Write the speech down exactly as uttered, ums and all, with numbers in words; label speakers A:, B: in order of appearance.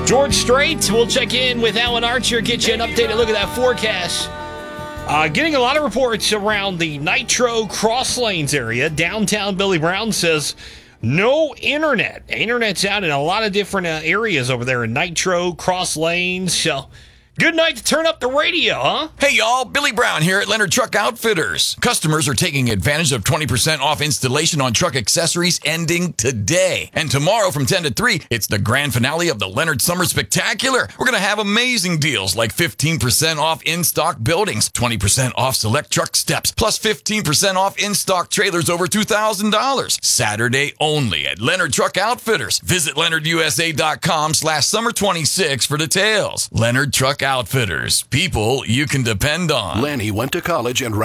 A: George Strait, we'll check in with Alan Archer, get you an updated look at that forecast. Uh, getting a lot of reports around the Nitro Cross Lanes area. Downtown Billy Brown says no internet. Internet's out in a lot of different uh, areas over there in Nitro Cross Lanes. So good night to turn up the radio, huh?
B: Hey, y'all. Billy Brown here at Leonard Truck Outfitters. Customers are taking advantage of twenty percent off installation on truck accessories ending today. And tomorrow from ten to three, it's the grand finale of the Leonard Summer Spectacular. We're going to have amazing deals like fifteen percent off in-stock buildings, twenty percent off select truck steps, plus fifteen percent off in-stock trailers over two thousand dollars. Saturday only at Leonard Truck Outfitters. Visit leonardusa.com slash summer 26 for details. Leonard Truck Outfitters. People you can depend on.
C: Lanny went to college and